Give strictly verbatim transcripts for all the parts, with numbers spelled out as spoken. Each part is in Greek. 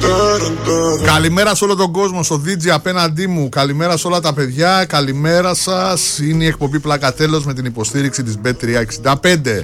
Καλημέρα σε όλο τον κόσμο, στο ντι τζέι απέναντί μου. Καλημέρα σε όλα τα παιδιά. Καλημέρα σας. Είναι η εκπομπή Πλάκα Τέλος με την υποστήριξη της μπετ τριακόσια εξήντα πέντε.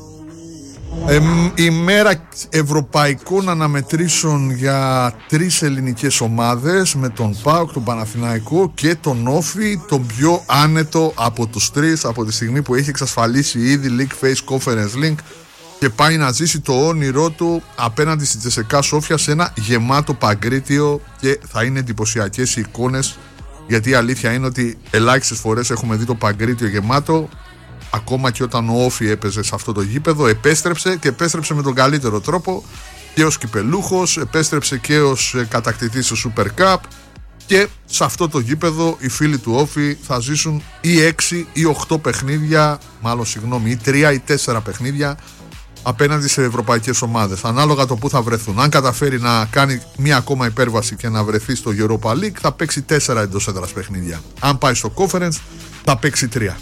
Ε, η μέρα ευρωπαϊκών αναμετρήσεων για τρεις ελληνικές ομάδες, με τον ΠΑΟΚ, τον Παναθηναϊκό και τον Όφη, τον πιο άνετο από τους τρεις, από τη στιγμή που έχει εξασφαλίσει ήδη League Face Conference Link και πάει να ζήσει το όνειρό του απέναντι στη Τσεσεκά Σόφια σε ένα γεμάτο Παγκρίτιο. Και θα είναι εντυπωσιακές οι εικόνες, γιατί η αλήθεια είναι ότι ελάχιστες φορές έχουμε δει το Παγκρίτιο γεμάτο. Ακόμα και όταν ο Όφη έπαιζε σε αυτό το γήπεδο, επέστρεψε και επέστρεψε με τον καλύτερο τρόπο, και ως κυπελούχος, επέστρεψε και ως κατακτητής του Super Cup. Και σε αυτό το γήπεδο οι φίλοι του Όφη θα ζήσουν ή έξι ή οκτώ παιχνίδια, μάλλον συγγνώμη, ή τρία ή τέσσερα παιχνίδια απέναντι σε ευρωπαϊκές ομάδες, ανάλογα το που θα βρεθούν. Αν καταφέρει να κάνει μία ακόμα υπέρβαση και να βρεθεί στο Europa League, θα παίξει τέσσερα εντός έδρας παιχνίδια. Αν πάει στο Conference, θα παίξει τρία.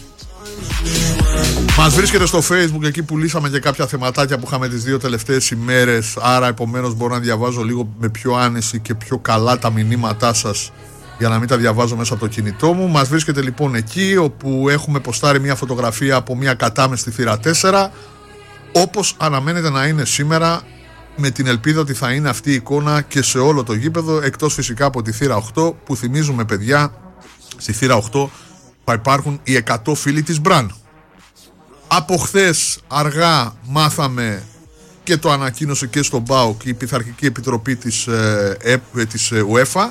Μας βρίσκεται στο Facebook, εκεί που λύσαμε και κάποια θεματάκια που είχαμε τις δύο τελευταίες ημέρες. Άρα επομένως μπορώ να διαβάζω λίγο με πιο άνεση και πιο καλά τα μηνύματά σας, για να μην τα διαβάζω μέσα από το κινητό μου. Μας βρίσκεται λοιπόν εκεί, όπου έχουμε ποστάρει μια φωτογραφία από μια κατάμεστη θύρα τέσσερα, όπως αναμένεται να είναι σήμερα, με την ελπίδα ότι θα είναι αυτή η εικόνα και σε όλο το γήπεδο, εκτός φυσικά από τη θύρα οκτώ, που θυμίζουμε παιδιά, στη θύρα οκτώ θα υπάρχουν οι εκατό φίλοι της Μπραν. Από χθες αργά μάθαμε, και το ανακοίνωσε και στον ΠΑΟΚ η Πειθαρχική Επιτροπή της, ε, ε, της UEFA,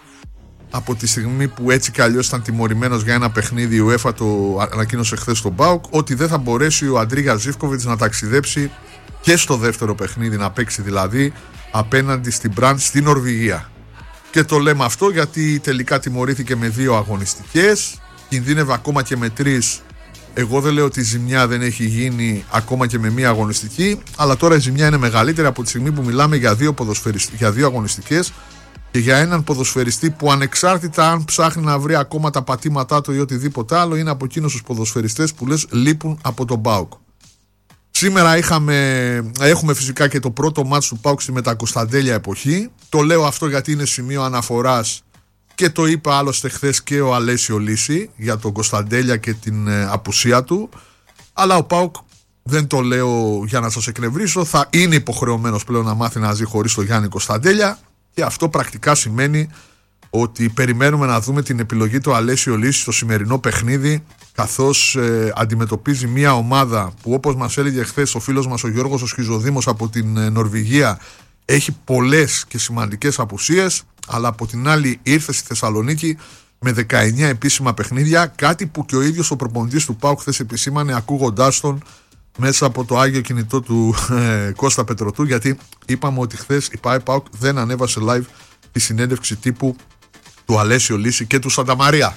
από τη στιγμή που έτσι κι αλλιώς ήταν τιμωρημένος για ένα παιχνίδι, η UEFA το ανακοίνωσε χθες στον ΠΑΟΚ, ότι δεν θα μπορέσει ο Αντρίγια Ζίβκοβιτς να ταξιδέψει και στο δεύτερο παιχνίδι, να παίξει δηλαδή απέναντι στην Μπραν στη Νορβηγία. Και το λέμε αυτό γιατί τελικά τιμωρήθηκε με δύο αγωνιστικές, κινδύνευε ακόμα και με τρεις. Εγώ δεν λέω ότι η ζημιά δεν έχει γίνει ακόμα και με μία αγωνιστική, αλλά τώρα η ζημιά είναι μεγαλύτερη από τη στιγμή που μιλάμε για δύο, για δύο αγωνιστικές και για έναν ποδοσφαιριστή που, ανεξάρτητα αν ψάχνει να βρει ακόμα τα πατήματά του ή οτιδήποτε άλλο, είναι από εκείνους τους ποδοσφαιριστές που λες λείπουν από τον ΠΑΟΚ. Σήμερα είχαμε, έχουμε φυσικά και το πρώτο μάτς του ΠΑΟΚ στη μετακωνσταντέλια εποχή. Το λέω αυτό γιατί είναι σημείο αναφοράς, και το είπε άλλωστε χθες και ο Αλέσιο Λύση για τον Κωνσταντέλια και την ε, απουσία του. Αλλά ο ΠΑΟΚ, δεν το λέω για να σας εκνευρίσω, θα είναι υποχρεωμένος πλέον να μάθει να ζει χωρίς τον Γιάννη Κωνσταντέλια, και αυτό πρακτικά σημαίνει ότι περιμένουμε να δούμε την επιλογή του Αλέσιο Λύση στο σημερινό παιχνίδι, καθώς ε, αντιμετωπίζει μια ομάδα που, όπως μας έλεγε χθες ο φίλος μας ο Γιώργος ο Σχιζοδήμος από την ε, Νορβηγία, έχει πολλές και σημαντικές απουσίες, αλλά από την άλλη ήρθε στη Θεσσαλονίκη με δεκαεννιά επίσημα παιχνίδια, κάτι που και ο ίδιος ο προπονητής του ΠΑΟΚ χθες επισήμανε, ακούγοντάς τον μέσα από το άγιο κινητό του ε, Κώστα Πετρωτού, γιατί είπαμε ότι χθες η ΠΑΟΚ δεν ανέβασε live τη συνέντευξη τύπου του Αλέσιο Λύση και του Σανταμαρία.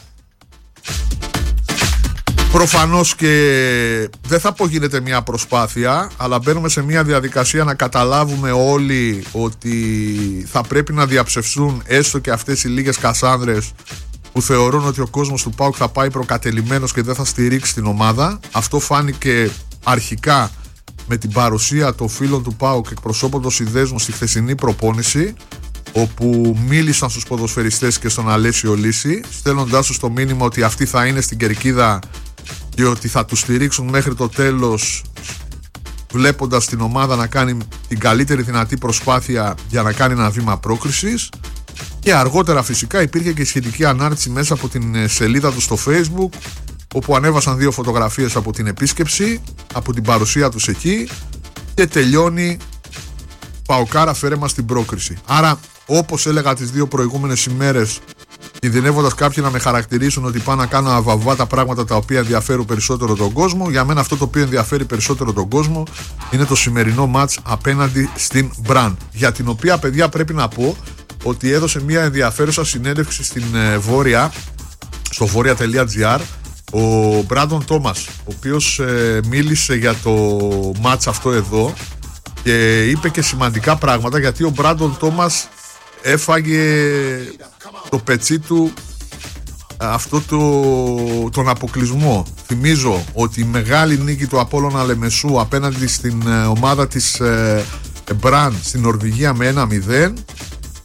Προφανώς και δεν θα πω γίνεται μια προσπάθεια, αλλά μπαίνουμε σε μια διαδικασία να καταλάβουμε όλοι ότι θα πρέπει να διαψευστούν έστω και αυτές οι λίγες κασάνδρες που θεωρούν ότι ο κόσμος του ΠΑΟΚ θα πάει προκατελημένος και δεν θα στηρίξει την ομάδα. Αυτό φάνηκε αρχικά με την παρουσία των φίλων του ΠΑΟΚ εκπροσώποντος συνδέσμου στη χθεσινή προπόνηση, όπου μίλησαν στους ποδοσφαιριστές και στον Αλέσιο Λύση, στέλνοντάς τους το μήνυμα ότι αυτοί θα είναι στην κερκίδα και ότι θα τους στηρίξουν μέχρι το τέλος, βλέποντας την ομάδα να κάνει την καλύτερη δυνατή προσπάθεια για να κάνει ένα βήμα πρόκρισης. Και αργότερα φυσικά υπήρχε και σχετική ανάρτηση μέσα από την σελίδα του στο Facebook, όπου ανέβασαν δύο φωτογραφίες από την επίσκεψη, από την παρουσία τους εκεί, και τελειώνει «Παοκάρα, φέρε μας την πρόκριση». Άρα, όπως έλεγα τις δύο προηγούμενες ημέρες, κινδυνεύοντας κάποιοι να με χαρακτηρίσουν ότι πάω να κάνω αβαβά τα πράγματα τα οποία ενδιαφέρουν περισσότερο τον κόσμο, για μένα αυτό το οποίο ενδιαφέρει περισσότερο τον κόσμο είναι το σημερινό μάτς απέναντι στην Μπραν, για την οποία, παιδιά, πρέπει να πω ότι έδωσε μια ενδιαφέρουσα συνέντευξη στην ε, Βόρεια, στο βόρεια.gr, ο Μπράντον Τόμας, ο οποίος ε, μίλησε για το μάτς αυτό εδώ και είπε και σημαντικά πράγματα, γιατί ο Μπράντον Τόμας έφαγε το πετσί του αυτό το, τον αποκλεισμό. Θυμίζω ότι η μεγάλη νίκη του Απόλλωνα Λεμεσού απέναντι στην ε, ομάδα της ε, Μπραν στην Νορβηγία με ένα μηδέν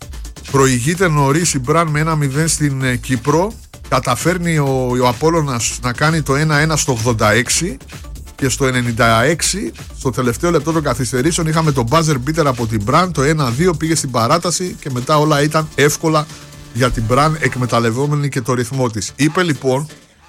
Προηγείται νωρίς η Μπραν με ένα μηδέν στην ε, Κύπρο. Καταφέρνει ο, ο Απόλλωνας να κάνει το ένα ένα στο ογδόντα έξι. Και στο ενενήντα έξι, στο τελευταίο λεπτό των καθυστερήσεων, είχαμε το buzzer beater από την Μπραν. Το ένα δύο πήγε στην παράταση και μετά όλα ήταν εύκολα για την Μπραν, εκμεταλλευόμενη και το ρυθμό της. Είπε λοιπόν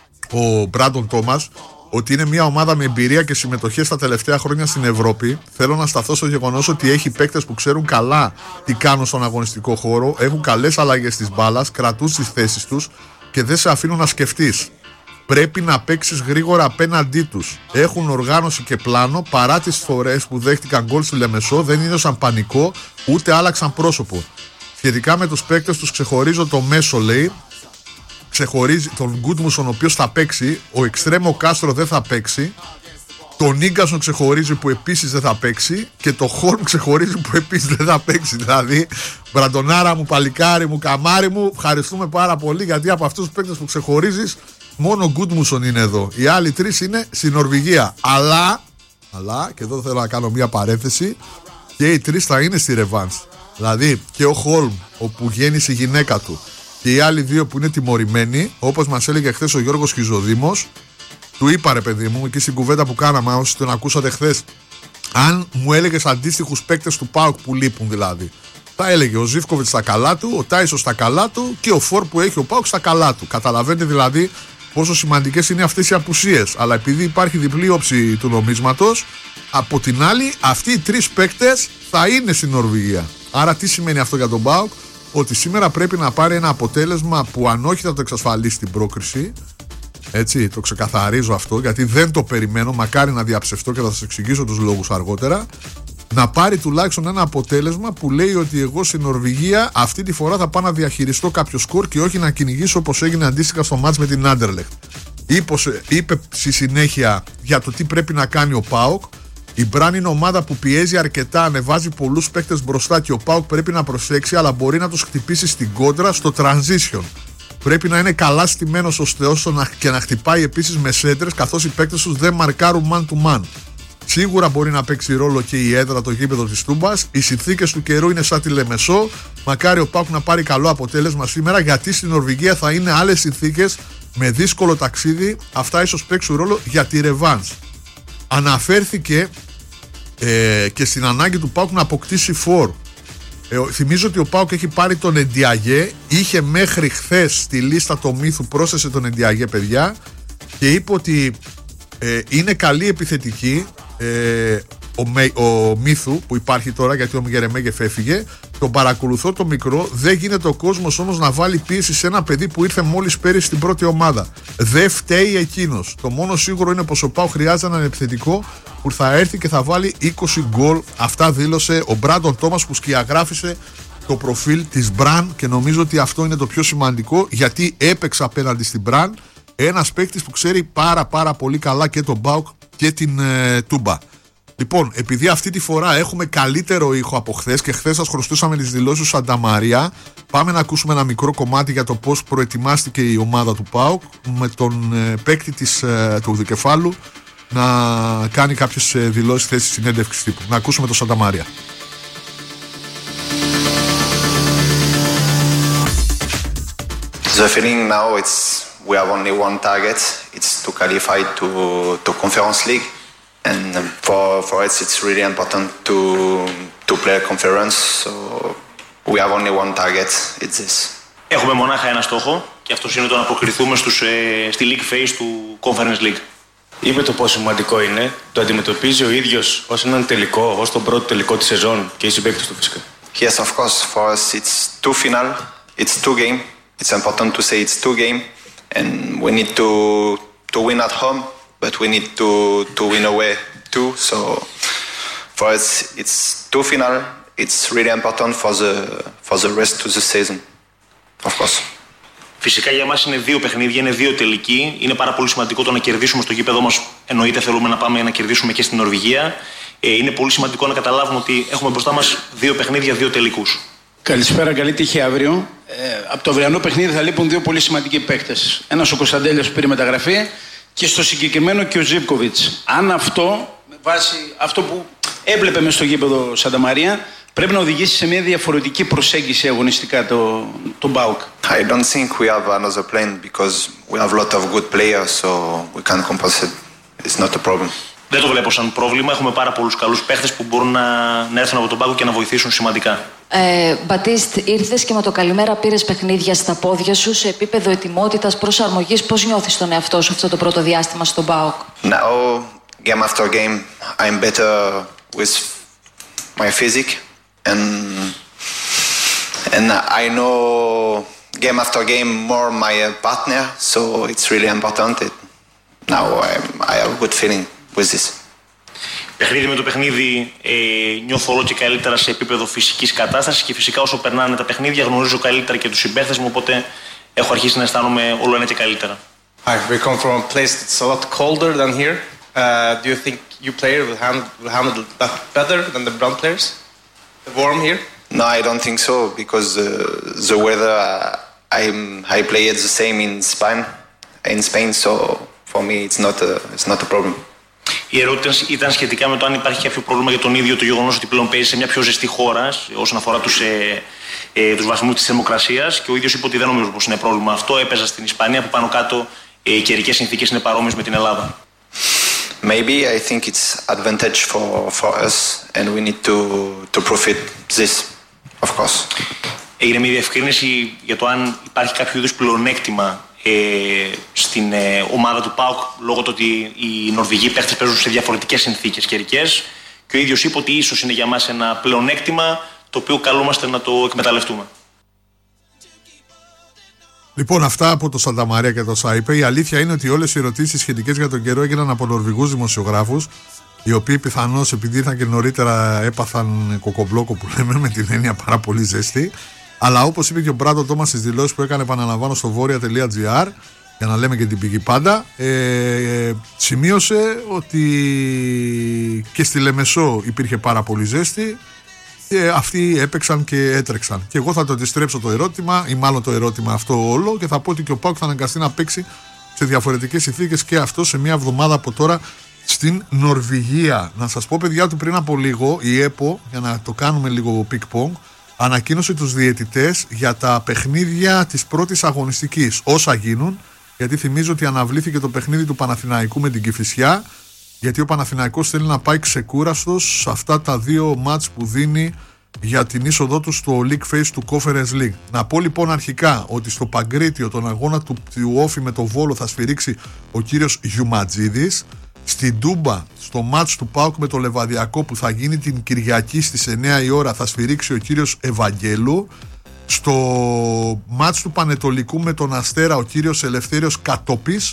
ο Μπράντον Τόμας ότι είναι μια ομάδα με εμπειρία και συμμετοχή στα τελευταία χρόνια στην Ευρώπη. Θέλω να σταθώ στο γεγονός ότι έχει παίκτες που ξέρουν καλά τι κάνουν στον αγωνιστικό χώρο, έχουν καλές αλλαγές της μπάλας, κρατούν τις θέσεις τους και δεν σε αφήνουν να σκεφτείς. Πρέπει να παίξεις γρήγορα απέναντί τους. Έχουν οργάνωση και πλάνο, παρά τις φορές που δέχτηκαν γκολ στη Λεμεσό, δεν είδωσαν πανικό, ούτε άλλαξαν πρόσωπο. Σχετικά με τους παίκτες τους, ξεχωρίζω το μέσο, λέει. Ξεχωρίζει τον Γκούτμουσον, ο οποίος θα παίξει. Ο Εξτρέμο Κάστρο δεν θα παίξει. Τον Νίγκασον ξεχωρίζει, που επίσης δεν θα παίξει. Και το Χόλμ ξεχωρίζει, που επίσης δεν θα παίξει. Δηλαδή, Μπραντονάρα μου, παλικάρι μου, καμάρι μου, ευχαριστούμε πάρα πολύ, γιατί από αυτούς τους παίκτες που ξεχωρίζεις, μόνο ο Γκούτμουσον είναι εδώ. Οι άλλοι τρεις είναι στη Νορβηγία. Αλλά, αλλά, και εδώ θέλω να κάνω μια παρένθεση, και οι τρεις θα είναι στη ρεβάνς. Δηλαδή και ο Χόλμ, όπου γέννησε η γυναίκα του, και οι άλλοι δύο που είναι τιμωρημένοι, όπως μας έλεγε χθες ο Γιώργος Χιζοδήμος. Του είπα, ρε παιδί μου, εκεί στην κουβέντα που κάναμε, όσοι τον ακούσατε χθες, αν μου έλεγες αντίστοιχους παίκτες του ΠΑΟΚ που λείπουν δηλαδή, θα έλεγε ο Ζίβκοβιτς στα καλά του, ο Τάισο στα καλά του και ο Φορ που έχει ο ΠΑΟΚ στα καλά του. Καταλαβαίνετε δηλαδή πόσο σημαντικές είναι αυτές οι απουσίες. Αλλά επειδή υπάρχει διπλή όψη του νομίσματος, από την άλλη, αυτοί οι τρεις παίκτες θα είναι στην Νορβηγία. Άρα, τι σημαίνει αυτό για τον ΠΑΟΚ? Ότι σήμερα πρέπει να πάρει ένα αποτέλεσμα που, αν όχι, θα το εξασφαλίσει την πρόκριση. Έτσι, το ξεκαθαρίζω αυτό, γιατί δεν το περιμένω. Μακάρι να διαψευτώ και θα σας εξηγήσω τους λόγους αργότερα. Να πάρει τουλάχιστον ένα αποτέλεσμα που λέει ότι εγώ στην Νορβηγία αυτή τη φορά θα πάω να διαχειριστώ κάποιο σκορ και όχι να κυνηγήσω όπως έγινε αντίστοιχα στο μάτς με την Άντερλεχτ. Είπε, είπε στη συνέχεια για το τι πρέπει να κάνει ο ΠΑΟΚ. Η Μπραν είναι ομάδα που πιέζει αρκετά, ανεβάζει πολλούς παίκτες μπροστά και ο ΠΑΟΚ πρέπει να προσέξει, αλλά μπορεί να τους χτυπήσει στην κόντρα στο transition. Πρέπει να είναι καλά στημένος ώστε όσο και να χτυπάει επίσης με σέντρες, καθώς οι παίκτες τους δεν μαρκάρουν man to man. Σίγουρα μπορεί να παίξει ρόλο και η έδρα, το γήπεδο της Τούμπας. Οι συνθήκες του καιρού είναι σαν τη Λεμεσό. Μακάρι ο ΠΑΟΚ να πάρει καλό αποτέλεσμα σήμερα, γιατί στην Νορβηγία θα είναι άλλες συνθήκες με δύσκολο ταξίδι. Αυτά ίσως παίξουν ρόλο για τη ρεβάνς. Αναφέρθηκε ε, και στην ανάγκη του ΠΑΟΚ να αποκτήσει φορ. Ε, θυμίζω ότι ο ΠΑΟΚ έχει πάρει τον Εντιαγέ. Είχε μέχρι χθες στη λίστα το Μύθου, πρόσθεσε τον Εντιαγέ, παιδιά, και είπε ότι ε, είναι καλή επιθετική. Ε, ο, Με, ο Μύθου που υπάρχει τώρα, γιατί ο Μιγερεμέγεφ έφυγε, τον παρακολουθώ το μικρό. Δεν γίνεται ο κόσμος όμως να βάλει πίεση σε ένα παιδί που ήρθε μόλις πέρυσι στην πρώτη ομάδα. Δεν φταίει εκείνος. Το μόνο σίγουρο είναι πως ο ΠΑΟΚ χρειάζεται έναν επιθετικό που θα έρθει και θα βάλει είκοσι γκολ. Αυτά δήλωσε ο Μπράντον Τόμας, που σκιαγράφησε το προφίλ της Μπραν, και νομίζω ότι αυτό είναι το πιο σημαντικό, γιατί έπαιξε απέναντι στην Μπραν ένας παίκτης που ξέρει πάρα πάρα πολύ καλά και τον ΠΑΟΚ και την ε, Τούμπα. Λοιπόν, επειδή αυτή τη φορά έχουμε καλύτερο ήχο από χθες και χθες σας χρωστούσαμε τις δηλώσεις του Σανταμαρία, πάμε να ακούσουμε ένα μικρό κομμάτι για το πώς προετοιμάστηκε η ομάδα του ΠΑΟΚ, με τον ε, παίκτη της, ε, του δικεφάλου να κάνει κάποιες ε, δηλώσεις θέσεις συνέντευξης τύπου. Να ακούσουμε το Σανταμαρία. The feeling now, it's we have only one target. It's to qualify to to Conference League, and for for us, it's really important to to play a conference. So we have only one target. It's this. Έχουμε μονάχα ένα στόχο, και αυτό είναι το να προκριθούμε στους, ε, στη League Phase του Conference League. Είπε το πόσο σημαντικό είναι. Το αντιμετωπίζει ο ίδιος ως έναν τελικό, ως τον πρώτο τελικό της σεζόν, και οι συμπαίκτες του φυσικά. Yes, of course. For us, it's two final. It's two game. It's important to say it's two game, and we need to to win at home, but we need to to win away too. So for us, it's two final. It's really important for the for the rest of the season, of course. Φυσικά για μας είναι δύο παιχνίδια, είναι δύο τελικοί. Είναι πάρα πολύ σημαντικό το να κερδίσουμε στο γήπεδο μας. Εννοείται θέλουμε να πάμε να κερδίσουμε και στην Νορβηγία. Ε, είναι πολύ σημαντικό να καταλάβουμε ότι έχουμε μπροστά μας δύο παιχνίδια, δύο τελικούς. Καλησπέρα, καλή τύχη αύριο. Ε, από το αυριανό παιχνίδι θα λείπουν δύο πολύ σημαντικοί παίκτες. Ένας ο Κωνσταντέλιος που πήρε μεταγραφή, και στο συγκεκριμένο και ο Ζίβκοβιτς. Αν αυτό, με βάση αυτό που έβλεπε μες στο γήπεδο Σανταμαρία, πρέπει να οδηγήσει σε μια διαφορετική προσέγγιση αγωνιστικά το, το ΠΑΟΚ. I don't think we have another plan because we have a lot of good players, so we can compensate. It's not a problem. Δεν το βλέπω σαν πρόβλημα. Έχουμε πάρα πολλούς καλούς παίχτες που μπορούν να, να έρθουν από τον πάγκο και να βοηθήσουν σημαντικά. Ε, Μπατίστ, ήρθες και με το καλημέρα πήρες παιχνίδια στα πόδια σου σε επίπεδο ετοιμότητας, προσαρμογής. Πώς νιώθεις τον εαυτό σου αυτό το πρώτο διάστημα στον ΠΑΟΚ? Now, game after game, I'm better with my physique and and I know game after game more my partner, so it's really important. It, now I'm, I have a good feeling with this. Παιχνίδι με το παιχνίδι ε, νιώθω όλο και καλύτερα σε επίπεδο φυσικής κατάστασης και φυσικά όσο περνάνε τα παιχνίδια γνωρίζω καλύτερα και τους συμπαίχτες μου, οπότε έχω αρχίσει να αισθάνομαι όλο ένα και καλύτερα. Hi, we come from a place that's a lot colder than here. Uh, do you think you players will handle, will handle that better than the brown players? The warm here? No, I don't think so because uh, the weather uh, I'm I play it the same in Spain, in Spain, so for me it's not a it's not a problem. Η ερώτηση ήταν σχετικά με το αν υπάρχει κάποιο πρόβλημα για τον ίδιο το γεγονός ότι πλέον παίζει σε μια πιο ζεστή χώρα όσον αφορά τους, ε, ε, τους βαθμούς της θερμοκρασίας και ο ίδιος είπε ότι δεν νομίζω πως είναι πρόβλημα αυτό. Έπαιζα στην Ισπανία που πάνω κάτω ε, οι καιρικές συνθήκες είναι παρόμοιες με την Ελλάδα. Maybe I think it's advantage for, for us and we need to, to profit this, of course. Έγινε μια διευκρίνηση για το αν υπάρχει κάποιο είδους πλεονέκτημα Ε, στην ε, ομάδα του ΠΑΟΚ λόγω του ότι οι Νορβηγοί παίχτες παίζουν σε διαφορετικές συνθήκες καιρικές και ο ίδιος είπε ότι ίσως είναι για μας ένα πλεονέκτημα το οποίο καλούμαστε να το εκμεταλλευτούμε. Λοιπόν, αυτά από το Σανταμαρία και το ΣΑΙΠΕ. Η αλήθεια είναι ότι όλες οι ερωτήσεις σχετικές για τον καιρό έγιναν από Νορβηγούς δημοσιογράφους, οι οποίοι πιθανώς επειδή ήρθαν και νωρίτερα έπαθαν κοκομπλόκο που λέμε, με την έννοια πάρα πολύ ζέστη. Αλλά όπως είπε και ο Μπράντο Τόμας στις δηλώσεις που έκανε, επαναλαμβάνω, στο βόρεια τελεία τζι άρ, για να λέμε και την πηγή πάντα, ε, σημείωσε ότι και στη Λεμεσό υπήρχε πάρα πολύ ζέστη και αυτοί έπαιξαν και έτρεξαν. Και εγώ θα το αντιστρέψω το ερώτημα, ή μάλλον το ερώτημα αυτό όλο, και θα πω ότι και ο ΠΑΟΚ θα αναγκαστεί να παίξει σε διαφορετικές συνθήκες και αυτό σε μια εβδομάδα από τώρα στην Νορβηγία. Να σας πω, παιδιά, ότι πριν από λίγο η ΕΠΟ, για να το κάνουμε λίγο πικ-πονγκ, ανακοίνωσε τους διαιτητές για τα παιχνίδια της πρώτης αγωνιστικής, όσα γίνουν, γιατί θυμίζω ότι αναβλήθηκε το παιχνίδι του Παναθηναϊκού με την Κηφισιά, γιατί ο Παναθηναϊκός θέλει να πάει ξεκούραστος σε αυτά τα δύο μάτς που δίνει για την είσοδό του στο League Phase του Conference League. Να πω λοιπόν αρχικά ότι στο Παγκρίτιο τον αγώνα του, του Όφη με το Βόλο θα σφυρίξει ο κύριος Γιουματζίδης. Στην Τούμπα, στο μάτς του ΠΑΟΚ με το Λεβαδιακό που θα γίνει την Κυριακή στις εννιά η ώρα, θα σφυρίξει ο κύριος Ευαγγέλου. Στο μάτς του Πανετολικού με τον Αστέρα ο κύριος Ελευθέριος Κατόπης.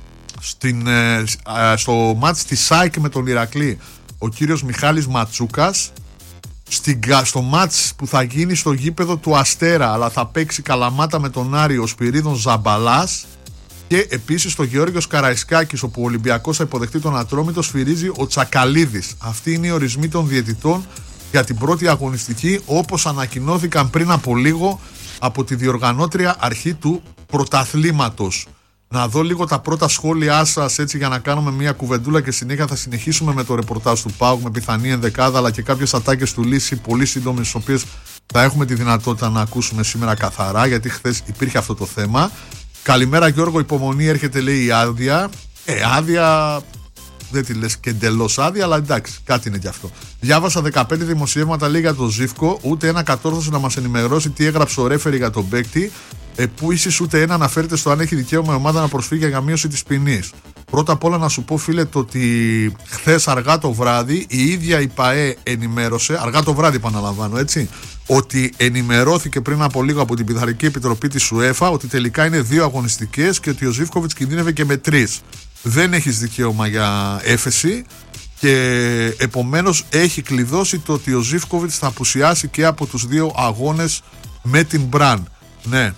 Στην, ε, στο μάτς της ΣΑΙΚ με τον Ηρακλή ο κύριος Μιχάλης Ματσούκας. Στην, στο μάτς που θα γίνει στο γήπεδο του Αστέρα, αλλά θα παίξει Καλαμάτα με τον Άρη, ο Σπυρίδων Ζαμπαλάς. Και επίσης στο Γεώργιος Καραϊσκάκης, όπου ο Ολυμπιακός θα υποδεχτεί τον Ατρόμητο, σφυρίζει ο Τσακαλίδης. Αυτοί είναι οι ορισμοί των διαιτητών για την πρώτη αγωνιστική, όπως ανακοινώθηκαν πριν από λίγο από τη διοργανώτρια αρχή του πρωταθλήματος. Να δω λίγο τα πρώτα σχόλιά σας, έτσι, για να κάνουμε μια κουβεντούλα και συνέχεια θα συνεχίσουμε με το ρεπορτάζ του ΠΑΟΚ με πιθανή ενδεκάδα, αλλά και κάποιες ατάκες του Λύση πολύ σύντομες, τις οποίες θα έχουμε τη δυνατότητα να ακούσουμε σήμερα καθαρά, γιατί χθες υπήρχε αυτό το θέμα. Καλημέρα Γιώργο, υπομονή, έρχεται λέει η άδεια. Ε, άδεια δεν τη λες και εντελώς άδεια, αλλά εντάξει, κάτι είναι κι αυτό. Διάβασα δεκαπέντε δημοσιεύματα λέει για τον Ζίβκο, ούτε ένα κατόρθωσε να μας ενημερώσει τι έγραψε ο ρέφερη για τον παίκτη, ε, που ίσως ούτε ένα αναφέρεται στο αν έχει δικαίωμα η ομάδα να προσφύγει για μείωση της ποινής. Πρώτα απ' όλα να σου πω, φίλε, το ότι χθες αργά το βράδυ η ίδια η ΠΑΕ ενημέρωσε, αργά το βράδυ επαναλαμβάνω, έτσι, ότι ενημερώθηκε πριν από λίγο από την Πειθαρχική Επιτροπή της UEFA ότι τελικά είναι δύο αγωνιστικές και ότι ο Ζίβκοβιτς κινδύνευε και με τρεις. Δεν έχεις δικαίωμα για έφεση και επομένως έχει κλειδώσει το ότι ο Ζίβκοβιτς θα απουσιάσει και από τους δύο αγώνες με την Μπραν. Ναι.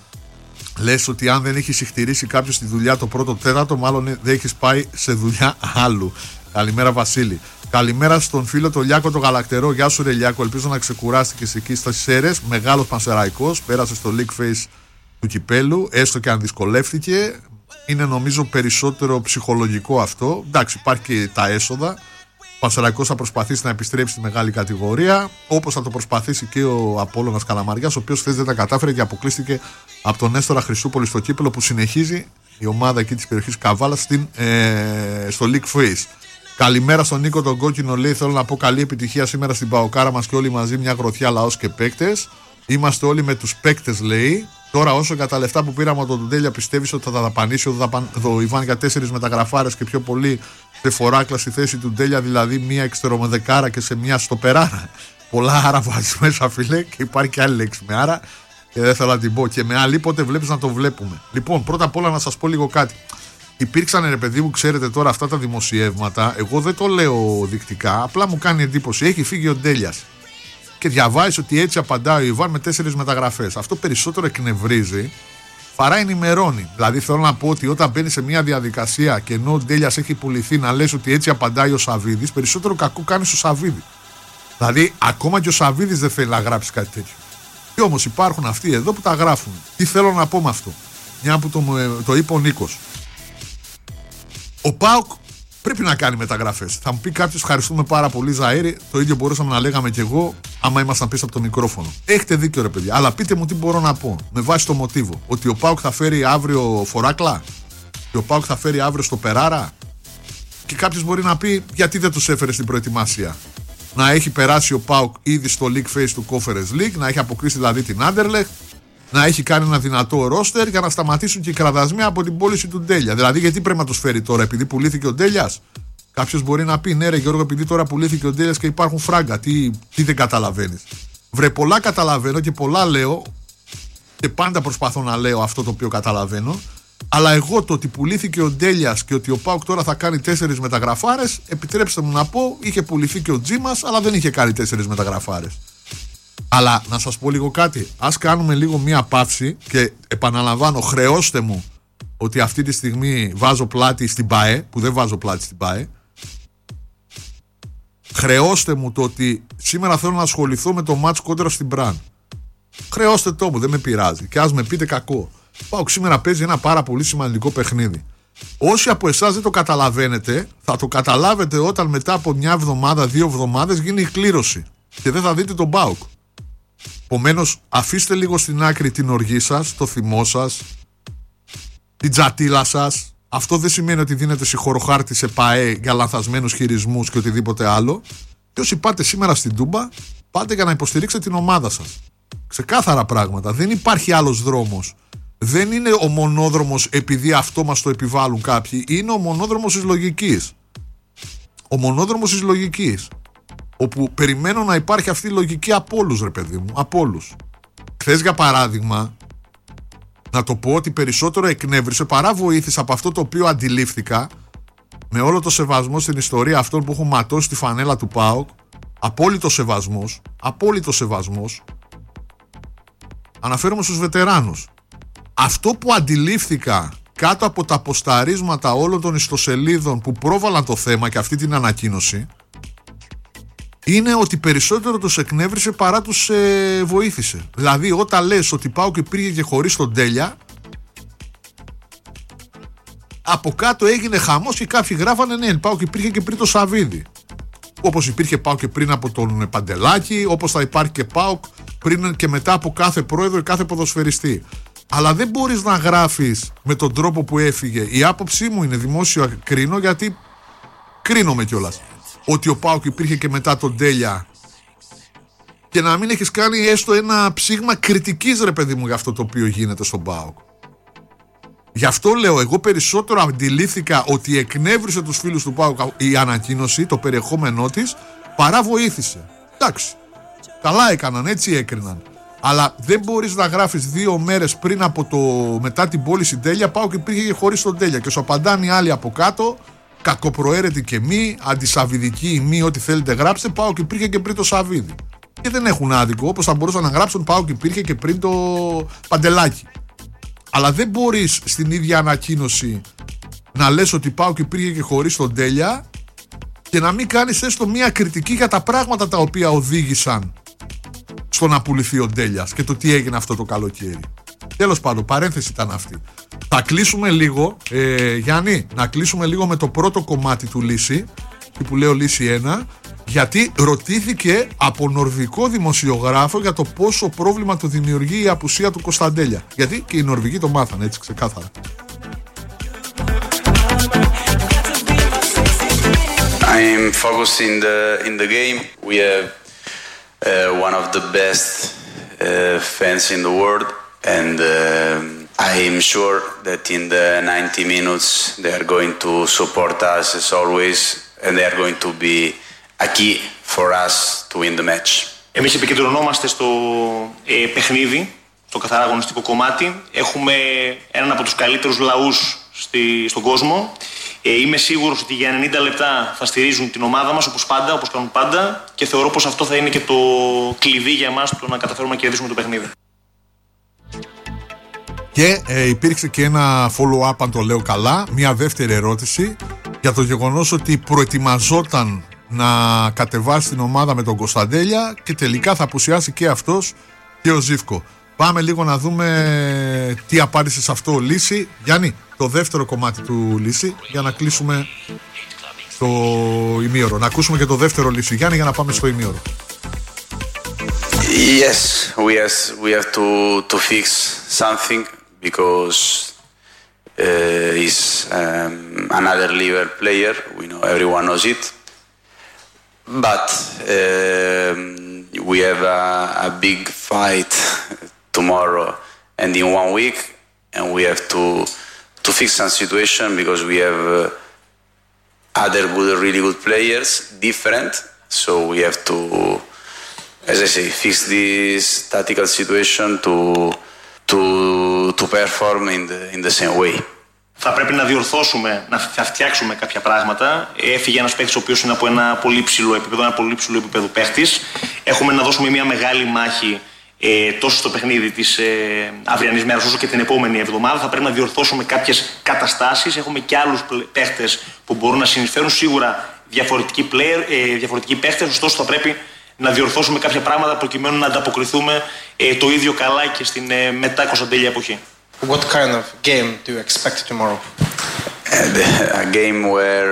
Λες ότι αν δεν έχει συχτηρίσει κάποιος τη δουλειά το πρώτο τέταρτο, μάλλον δεν έχεις πάει σε δουλειά άλλου. Καλημέρα Βασίλη. Καλημέρα στον φίλο το Λιάκο το Γαλακτερό. Γεια σου ρε Λιάκο, ελπίζω να ξεκουράστηκες εκεί στα Σέρες. Μεγάλος Πανσεραϊκός, πέρασε στο League Phase του κυπέλου, έστω και αν δυσκολεύτηκε. Είναι νομίζω περισσότερο ψυχολογικό αυτό. Εντάξει, υπάρχει και τα έσοδα. Ο Πανσεραϊκός θα προσπαθήσει να επιστρέψει στη μεγάλη κατηγορία, όπως θα το προσπαθήσει και ο Απόλλωνας Καλαμαριάς, ο οποίος χθες δεν τα κατάφερε και αποκλείστηκε από τον Νέστορα Χριστούπολη στο κύπελο, που συνεχίζει η ομάδα εκεί της περιοχής Καβάλας στην, ε, στο League Face. Καλημέρα στον Νίκο τον Κόκκινο, λέει: θέλω να πω καλή επιτυχία σήμερα στην Παοκάρα μας και όλοι μαζί μια γροθιά λαός και παίκτες. Είμαστε όλοι με τους παίκτες, λέει. Τώρα, όσο για τα λεφτά που πήραμε από τον Τέλεια, πιστεύεις ότι θα τα δαπανίσει ο Ιβάν για τέσσερις μεταγραφάρες και πιο πολύ σε φοράκλα στη θέση του Τέλεια, δηλαδή μία εξτερομεδεκάρα και σε μία στοπεράρα? Πολλά άρα βάζεις μέσα, φίλε, και υπάρχει και άλλη λέξη με άρα και δεν θέλω να την πω. Και με άλλη, πότε βλέπεις να το βλέπουμε? Λοιπόν, πρώτα απ' όλα να σας πω λίγο κάτι. Υπήρξαν, ρε παιδί μου, ξέρετε τώρα αυτά τα δημοσιεύματα. Εγώ δεν το λέω δεικτικά, απλά μου κάνει εντύπωση. Έχει φύγει ο Ντέλιας και διαβάζει ότι έτσι απαντάει ο Ιβάν με τέσσερις μεταγραφές. Αυτό περισσότερο εκνευρίζει παρά ενημερώνει. Δηλαδή, θέλω να πω ότι όταν μπαίνει σε μια διαδικασία και ενώ ο Ντέλιας έχει πουληθεί, να λες ότι έτσι απαντάει ο Σαββίδης, περισσότερο κακό κάνει στο Σαββίδη. Δηλαδή, ακόμα και ο Σαββίδης δεν θέλει να γράψει κάτι τέτοιο. Και όμως υπάρχουν αυτοί εδώ που τα γράφουν. Τι θέλω να πω με αυτό? Μια που το, το είπε ο Νίκος. Ο ΠΑΟΚ πρέπει να κάνει μεταγραφές. Θα μου πει κάποιος: ευχαριστούμε πάρα πολύ, Ζαΐρη. Το ίδιο μπορούσαμε να λέγαμε κι εγώ, άμα ήμασταν πίσω από το μικρόφωνο. Έχετε δίκιο, ρε παιδιά. Αλλά πείτε μου τι μπορώ να πω με βάση το μοτίβο. Ότι ο ΠΑΟΚ θα φέρει αύριο φοράκλα, και ο ΠΑΟΚ θα φέρει αύριο στο Περάρα. Και κάποιος μπορεί να πει: γιατί δεν τους έφερε στην προετοιμασία? Να έχει περάσει ο ΠΑΟΚ ήδη στο League Phase του Conference League, να έχει αποκλείσει δηλαδή την Anderlecht, να έχει κάνει ένα δυνατό ρόστερ για να σταματήσουν και οι κραδασμοί από την πώληση του Ντέλια. Δηλαδή, γιατί πρέπει να τους φέρει τώρα, επειδή πουλήθηκε ο Ντέλιας? Κάποιος μπορεί να πει: ναι, ρε Γιώργο, επειδή τώρα πουλήθηκε ο Ντέλιας και υπάρχουν φράγκα, τι, τι δεν καταλαβαίνεις? Βρε, πολλά καταλαβαίνω και πολλά λέω και πάντα προσπαθώ να λέω αυτό το οποίο καταλαβαίνω. Αλλά εγώ το ότι πουλήθηκε ο Ντέλιας και ότι ο ΠΑΟΚ τώρα θα κάνει τέσσερις μεταγραφάρες, επιτρέψτε μου να πω, είχε πουληθεί και ο Τζίμας, αλλά δεν είχε κάνει τέσσερις μεταγραφάρες. Αλλά να σας πω λίγο κάτι. Ας κάνουμε λίγο μία παύση και επαναλαμβάνω, χρεώστε μου ότι αυτή τη στιγμή βάζω πλάτη στην ΠΑΕ, που δεν βάζω πλάτη στην ΠΑΕ. Χρεώστε μου το ότι σήμερα θέλω να ασχοληθώ με το μάτς κόντρα στην Μπραν. Χρεώστε το μου, δεν με πειράζει. Και ας με πείτε κακό. Πάω σήμερα παίζει ένα πάρα πολύ σημαντικό παιχνίδι. Όσοι από εσάς δεν το καταλαβαίνετε, θα το καταλάβετε όταν μετά από μια εβδομάδα, δύο εβδομάδες γίνει η κλήρωση και δεν θα δείτε τον ΠΑΟΚ. Επομένως, αφήστε λίγο στην άκρη την οργή σας, το θυμό σας, την τζατίλα σας. Αυτό δεν σημαίνει ότι δίνετε συγχωροχάρτη σε ΠΑΕ για λανθασμένους χειρισμούς και οτιδήποτε άλλο. Και όσοι πάτε σήμερα στην Τούμπα, πάτε για να υποστηρίξετε την ομάδα σας. Ξεκάθαρα πράγματα. Δεν υπάρχει άλλος δρόμος. Δεν είναι ο μονόδρομος επειδή αυτό μας το επιβάλλουν κάποιοι. Είναι ο μονόδρομος της λογικής. Ο μονόδρομος της λογικής. Όπου περιμένω να υπάρχει αυτή η λογική από όλους, ρε παιδί μου. Από όλους. Χθες, για παράδειγμα, να το πω ότι περισσότερο εκνεύρισε παρά βοήθησε από αυτό το οποίο αντιλήφθηκα, με όλο το σεβασμό στην ιστορία αυτών που έχουν ματώσει τη φανέλα του ΠΑΟΚ. Απόλυτο σεβασμός. Απόλυτο σεβασμός. Αναφέρομαι στους βετεράνους. Αυτό που αντιλήφθηκα κάτω από τα ποσταρίσματα όλων των ιστοσελίδων που πρόβαλαν το θέμα και αυτή την ανακοίνωση, είναι ότι περισσότερο τους εκνεύρισε παρά τους ε, βοήθησε. Δηλαδή, όταν λες ότι πάω και πήγε και χωρίς τον Τέλεια, από κάτω έγινε χαμός και κάποιοι γράφανε ναι, πάω και υπήρχε και πριν το Σαββίδι. Όπως υπήρχε πάω και πριν από τον Παντελάκη, όπως θα υπάρχει και πάω πριν και μετά από κάθε πρόεδρο και κάθε ποδοσφαιριστή. Αλλά δεν μπορείς να γράφεις με τον τρόπο που έφυγε. Η άποψή μου είναι δημόσιο, κρίνω, γιατί κρίνομαι κιόλας, ότι ο ΠΑΟΚ υπήρχε και μετά τον Τέλεια, και να μην έχεις κάνει έστω ένα ψήγμα κριτικής, ρε παιδί μου, για αυτό το οποίο γίνεται στον ΠΑΟΚ. Γι' αυτό λέω, εγώ περισσότερο αντιλήφθηκα ότι εκνεύρισε τους φίλους του ΠΑΟΚ η ανακοίνωση, το περιεχόμενό της, παρά βοήθησε. Εντάξει, καλά έκαναν, έτσι έκριναν. Αλλά δεν μπορείς να γράφεις δύο μέρες πριν από το μετά την πώληση Τέλεια, πάω και υπήρχε και χωρίς τον Τέλεια. Και σου απαντάνε οι άλλοι από κάτω, κακοπροαίρετη και μη, αντισαββιδική ή μη, ό,τι θέλετε γράψτε, πάω και υπήρχε και πριν το Σαββίδι. Και δεν έχουν άδικο, όπως θα μπορούσαν να γράψουν πάω και υπήρχε και πριν το Παντελάκι. Αλλά δεν μπορείς στην ίδια ανακοίνωση να λες ότι πάω και υπήρχε και χωρίς τον Τέλεια και να μην κάνεις έστω μία κριτική για τα πράγματα τα οποία οδήγησαν στο να πουληθεί ο Τέλειας και το τι έγινε αυτό το καλοκαίρι. Τέλος πάντων, παρένθεση ήταν αυτή. Θα κλείσουμε λίγο, ε, Γιάννη, να κλείσουμε λίγο με το πρώτο κομμάτι του Λύση που λέει ο Λύση ένα, γιατί ρωτήθηκε από νορβηγικό δημοσιογράφο για το πόσο πρόβλημα του δημιουργεί η απουσία του Κωνσταντέλια. Γιατί και οι Νορβηγοί το μάθανε έτσι ξεκάθαρα. I'm focused in the in the game. We have uh, one of the best uh, fans in the world, and uh, I am sure that in the ninety minutes they are going to support us as always, and they are going to be a key for us to win the match. Εμείς επικεντρωνόμαστε στο ε, παιχνίδι, στο καθαρά αγωνιστικό κομμάτι. Έχουμε έναν από τους καλύτερους λαούς στη, στον κόσμο. Ε, είμαι σίγουρος ότι για ενενήντα λεπτά θα στηρίζουν την ομάδα μας όπως πάντα, όπως κάνουν πάντα, και θεωρώ πως αυτό θα είναι και το κλειδί για εμάς το να καταφέρουμε να κερδίσουμε το παιχνίδι. Και ε, υπήρξε και ένα follow-up, αν το λέω καλά, μια δεύτερη ερώτηση για το γεγονός ότι προετοιμαζόταν να κατεβάσει την ομάδα με τον Κωνσταντέλια και τελικά θα απουσιάσει και αυτός και ο Ζίβκο. Πάμε λίγο να δούμε τι απάντησε σε αυτό ο Λύση. Γιάννη, το δεύτερο κομμάτι του Λύση για να κλείσουμε το ημίωρο. Να ακούσουμε και το δεύτερο Λύση, Γιάννη, για να πάμε στο ημίωρο. Yes, we have, we have to, to fix something because uh, he's um, another Liverpool player. We know, everyone knows it. But uh, we have a, a big fight tomorrow and in one week, and we have to to fix some situation because we have uh, other good, really good players, different. So we have to, as I say, fix this tactical situation to to to perform in the in the same way. Θα πρέπει να διορθώσουμε, να θα φτιάξουμε κάποια πράγματα. Έφυγε ένας παίκτης ο οποίος είναι από ένα πολύ ψηλό επίπεδο, ένα πολύ ψηλό επίπεδο παίκτης. Έχουμε να δώσουμε μια μεγάλη μάχη ε, τόσο στο παιχνίδι της ε, αυριανής μέρας όσο και την επόμενη εβδομάδα. Θα πρέπει να διορθώσουμε κάποιες καταστάσεις. Έχουμε και άλλους παίκτες που μπορούν να συνεισφέρουν, σίγουρα διαφορετικοί, player, ε, διαφορετικοί παίκτες, ωστόσο θα πρέπει να διορθώσουμε κάποια πράγματα προκειμένου να ανταποκριθούμε ε, το ίδιο καλά και στην ε, μετά Κωνσταντέλια εποχή. What kind of game do you expect tomorrow? And a game where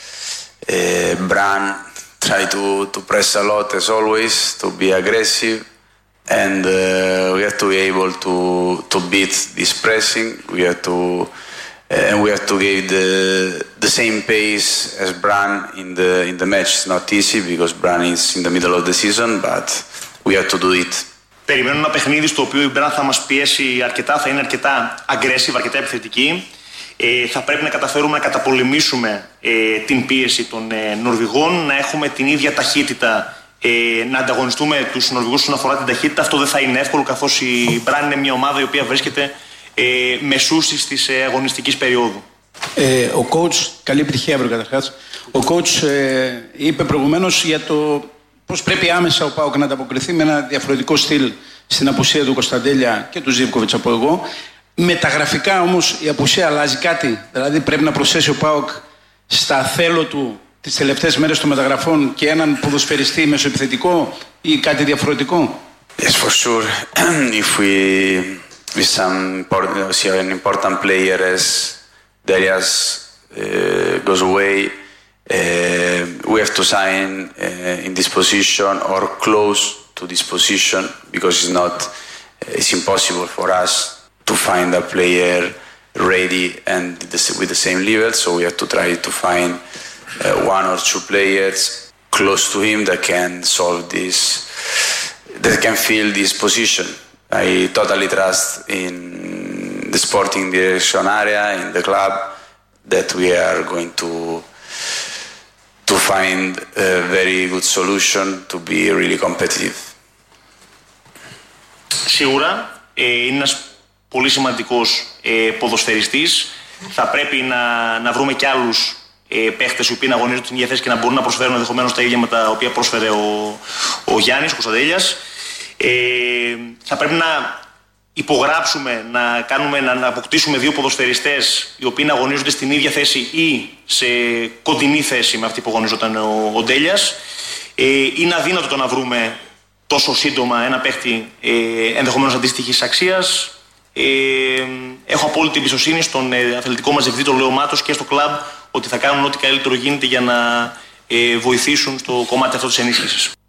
uh, Bran try to, to press a lot as always, to be aggressive, and uh, we have to be able to to beat this pressing. We have to uh, and we have to give the the same pace as Bran in the in the match. It's not easy because Bran is in the middle of the season, but we have to do it. Περιμένω ένα παιχνίδι στο οποίο η Μπραν θα μας πιέσει αρκετά, θα είναι αρκετά aggressive, αρκετά επιθετική. Ε, θα πρέπει να καταφέρουμε να καταπολεμήσουμε ε, την πίεση των ε, Νορβηγών, να έχουμε την ίδια ταχύτητα, ε, να ανταγωνιστούμε τους Νορβηγούς όσον αφορά την ταχύτητα. Αυτό δεν θα είναι εύκολο, καθώς η Μπραν είναι μια ομάδα η οποία βρίσκεται ε, μεσούσης της ε, αγωνιστικής περίοδου. Ε, ο coach, καλή επιτυχία αύριο καταρχάς. Ο coach ε, είπε προηγουμένως για το πώς πρέπει άμεσα ο ΠΑΟΚ να ανταποκριθεί με ένα διαφορετικό στυλ στην απουσία του Κωνσταντέλια και του Ζίβκοβιτς από εγώ. Μεταγραφικά όμως η απουσία αλλάζει κάτι. Δηλαδή πρέπει να προσθέσει ο ΠΑΟΚ στα θέλω του τις τελευταίες μέρες των μεταγραφών και έναν ποδοσφαιριστή μεσοεπιθετικό ή κάτι διαφορετικό. Yes, for sure. If we with some see an important player as Darius uh, goes away, uh, we have to sign uh, in this position or close to this position because it's not, it's impossible for us to find a player ready and with the same level. So we have to try to find uh, one or two players close to him that can solve this, that can fill this position. I totally trust in the sporting direction area, in the club, that we are going to to find a very good solution to be really competitive. Σίγουρα ε, είναι ένας πολύ σημαντικός ε, ποδοσφαιριστής. Θα πρέπει να, να βρούμε και άλλους ε, παίχτες οι οποίοι να αγωνίζονται την ίδια θέση και να μπορούν να προσφέρουν ενδεχομένως τα ίδια με τα οποία πρόσφερε ο, ο Γιάννης, ο Κωνσταντέλιας. Ε, θα πρέπει να υπογράψουμε, να, κάνουμε, να αποκτήσουμε δύο ποδοσφαιριστές οι οποίοι να αγωνίζονται στην ίδια θέση ή σε κοντινή θέση με αυτή που αγωνίζονταν ο, ο Ντέλιας. Ε, είναι αδύνατο το να βρούμε τόσο σύντομα ένα παίχτη ε, ενδεχομένως αντίστοιχης αξίας. Ε, έχω απόλυτη εμπιστοσύνη στον ε, αθλητικό μας διευθυντή, τον Λέο Μάτος, και στο κλαμπ ότι θα κάνουν ό,τι καλύτερο γίνεται για να ε, βοηθήσουν στο κομμάτι αυτό της ενίσχυσης.